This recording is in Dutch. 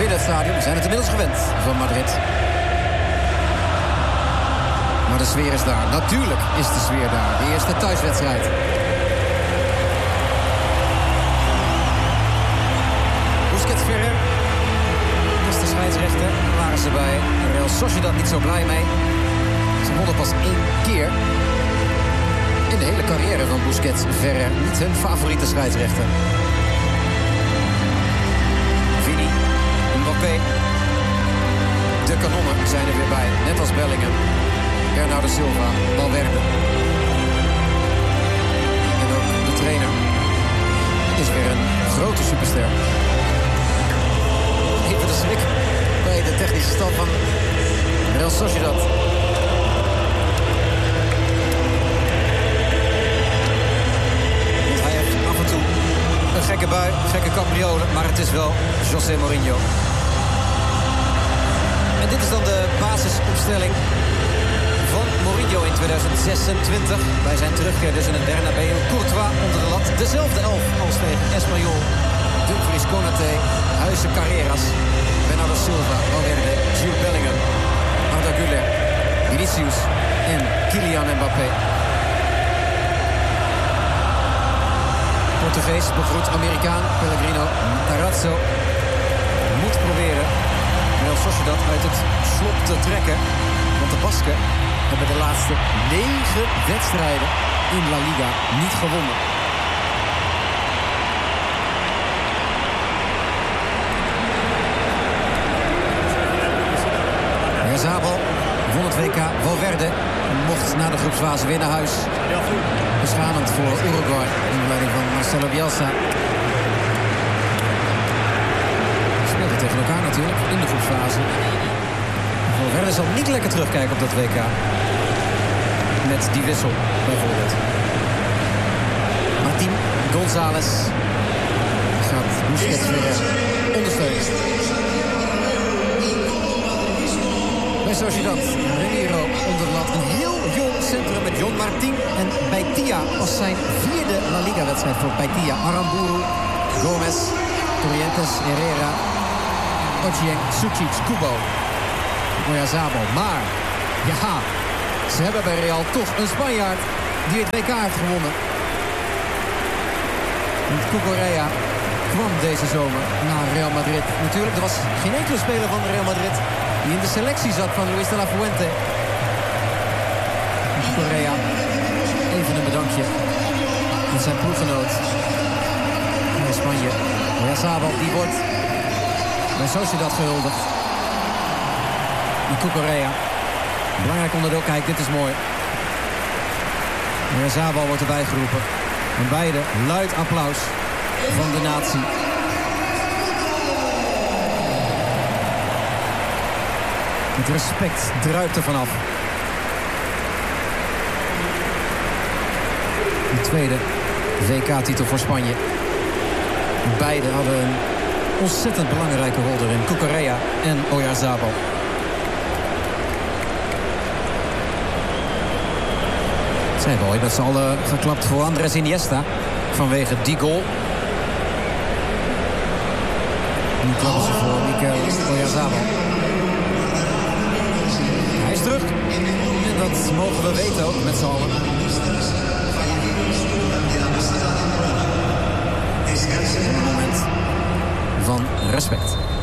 het stadion. We zijn het inmiddels gewend van Madrid. Maar de sfeer is daar. Natuurlijk is de sfeer daar. De eerste thuiswedstrijd. Busquets Ferrer. Dat is de scheidsrechter. Daar waren ze bij Real Sociedad niet zo blij mee. Ze wonnen pas 1 keer. In de hele carrière van Busquets Ferrer. Niet hun favoriete scheidsrechter. Vini, Mbappé. De kanonnen zijn er weer bij. Net als Bellingham. Bernardo Silva, Valverde. En ook de trainer is weer een grote superster. Even de schrik bij de technische staf van Real Sociedad. Want hij heeft af en toe een gekke bui, gekke capriolen, maar het is wel José Mourinho. En dit is dan de basisopstelling van Mourinho in 2026. Bij zijn terugkeer dus in het Bernabeu. Courtois onder de lat. Dezelfde elf als tegen Espanyol. Dumfries, Konaté, Huizen, Carreras, Bernardo Silva, Valverde, Jude Bellingham, Arda Güler, Vinicius en Kylian Mbappé. Portugees begroet Amerikaan Pellegrino Matarazzo. Moet proberen Real Sociedad uit het slop te trekken. Want de Basken hebben de laatste 9 wedstrijden in La Liga niet gewonnen. Zabel won het WK. Valverde mocht na de groepsfase weer naar huis. Beschamend voor Uruguay in de leiding van Marcelo Bielsa. Speelden tegen elkaar natuurlijk in de groepsfase. Valverde zal niet lekker terugkijken op dat WK. Met die wissel bijvoorbeeld. Martín González gaat Busquets weer ondersteunen. Bij Sociedad, Ramiro onder de lat. Een heel jong centrum met John Martín en Beitia als zijn 4e La Liga-wedstrijd voor Beitia. Aramburu, Gomez, Corrientes, Herrera, Ochieng, Sucic, Kubo, Oyarzabal. Maar, ja, ze hebben bij Real toch een Spanjaard die het WK heeft gewonnen. Cucurella kwam deze zomer naar Real Madrid. Natuurlijk, er was geen enkele speler van Real Madrid die in de selectie zat van Luis de la Fuente. Cucurella, even een bedankje met zijn ploeggenoot in Spanje. Oyarzabal, die wordt bij Sociedad gehuldigd. En Cucurella, belangrijk onderdeel, kijk, dit is mooi. Oyarzabal wordt erbij geroepen. En beide luid applaus van de natie. Het respect druipt er vanaf. De tweede WK-titel voor Spanje. Beide hadden een ontzettend belangrijke rol erin. Cucurella en Oyarzabal. Ze hebben ooit met z'n allen geklapt voor Andrés Iniesta. Vanwege die goal. Nu klappen ze voor Mikel Oyarzabal. Hij is terug. En dat mogen we weten ook met z'n allen. Een moment van respect.